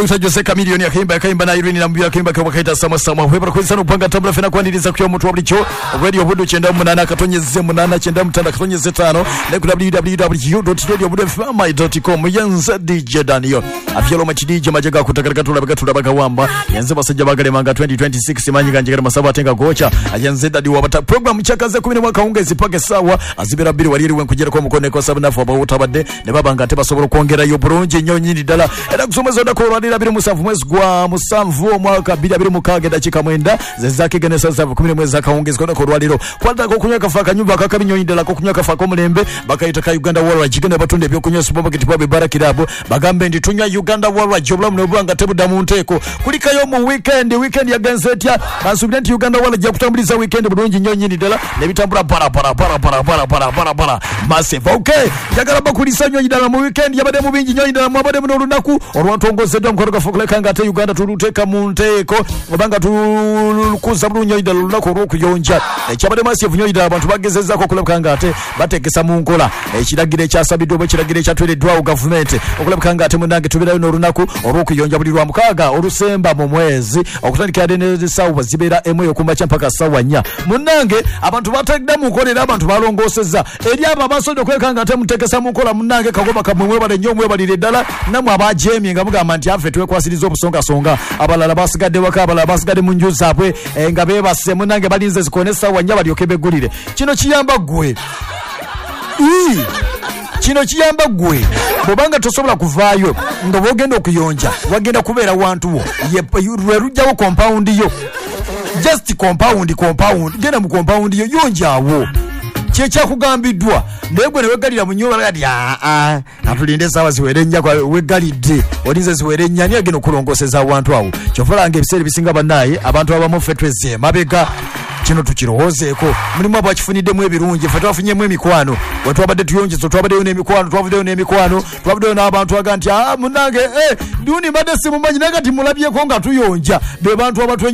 Jose Chameleone akaimba na Irene Nambuya akaimba kwa kaita sama webara kwisa no panga tabla fena kwandiriza kyo mutwa bulicho radio budu chenda munana katonyeze munana chenda mutanda katonyeze 5 ne ku www.radiobudfm.com yanza DJ Daniel afyalo machidije majega kutakarika tulabaka wamba yanze basajja bagale manga 2026 manyiga njegera masaba atenga gocha yanze dadi wabata program chakaze 10 mwaka ungezi pake sawa azibira biri waliri wenkugera ko mukone ko sabana fo bawutabadde ne babanga tebasobora kwongera yo bulungi nyonyini dala era kusomeza ndako rwalira biri musanvu mwezi gwa musanvu mwaka 2026 dakika mwenda zezake genesa za 10 mwezi akaongezwa ndako rwaliro kwata ko kunyaka faka nyumba akakabinyonyi dala ko kunyaka faka mulembe bakaita ka Uganda World jigene batunde byo kunywa supermarket babe barakirabo bagambe ndi tunywa Uganda World jobla mnobanga tebuda munteko kulika yo mu weekend ya Gensetia basubira nti Uganda World ja kutambuliza weekend bulungi nyonyini dala ne bitambula para massive okay jagala bakulisa nyonyi dala mu weekend yabade mu bingi nyonyi dala mwabade mu lunaku olwatongozedwa mukoroka fokuleka ngate Uganda tuluteka munteko obanga tulukuza bulungi dala lunaku olwokuyonja ekyabade massive nyonyi dala abantu bagezeza ko kuleka ngate bategesa mu nkola ekiragire kyasabidde obekiragire kyatwereddwa government okuleka ngate munange tubirayo n'olunaku olwokuyonja buli lwa mukaga olusemba mu mwezi okutandikira ne sawa zibera emoyo kumbacha mpaka sawa nya munange abantu bategda mu kolera abantu balongoseza eri aba basodo kweka ngate mutekesa mu nkola munange kagoba kamwe bale nyomwe balire dala namwe abajemi nga mugamba nti afe twekwasiriza obusonga abalala basigadde waka abalala basigadde mu nju zaabwe nga bebase munange balinze zikonesa wanya balyoke begulire kino kiyamba gwe bobanga tosobola kuvaayo nga bogenda okuyonja wagenda kubeera wantu wo rujjawo compound yo just compound genda mu compound yo yonjawo kyekyakugambidwa naye gwe ne wegalira mu nyoba ati atulinde sawa ziwere nnya kwa wegalidde olinze ziwere nnya ni agenda okulongoseza awantu awo kyofalanga ebiseera bisinga bannaye abantu abamu ffe tweze mabega kino tukirohozeeko mulimu abakifuniddemu ebirungi ffe twafunyemu emikwano wetwabadde tuyonjezo twabaddeyo n'emikwano twabaddeyo n'abantu aga nti munange ndiuni mbadde simumanyi naye kati mulabyeko nga tuyonja be bantu abatwe